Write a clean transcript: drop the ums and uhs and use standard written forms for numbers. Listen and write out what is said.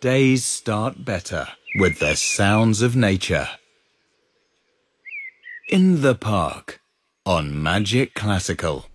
days start better with the sounds of nature. In the Park on Magic Classical.